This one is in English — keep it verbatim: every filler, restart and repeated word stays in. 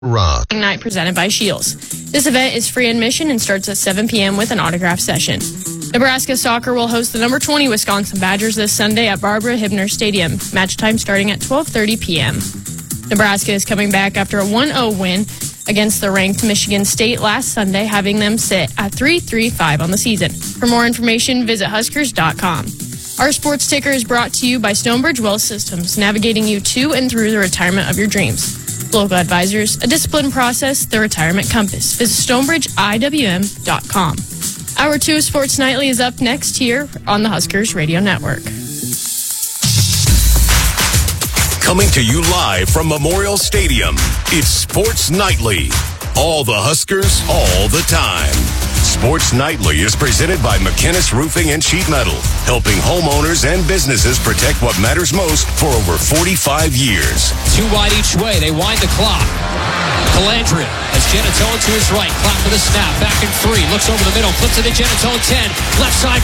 Rock Night presented by Shields. This event is free admission and starts at seven p.m. with an autograph session. Nebraska Soccer will host the number twenty Wisconsin Badgers this Sunday at Barbara Hibner Stadium. Match time starting at twelve thirty p.m. Nebraska is coming back after a one oh win against the ranked Michigan State last Sunday, having them sit at three three five on the season. For more information, visit Huskers dot com. Our sports ticker is brought to you by Stonebridge Wealth Systems, navigating you to and through the retirement of your dreams. Local advisors, a disciplined process, the retirement compass. Visit Stonebridge I W M dot com. Hour two of Sports Nightly is up next here on the Huskers Radio Network. Coming to you live from Memorial Stadium, it's Sports Nightly. All the Huskers, all the time. Sports Nightly is presented by McKinnis Roofing and Sheet Metal, helping homeowners and businesses protect what matters most for over forty-five years. Two wide each way. They wind the clock. Calandria has Genatone to his right. Clock for the snap. Back in three. Looks over the middle. Flips it to Genatone ten. Left side.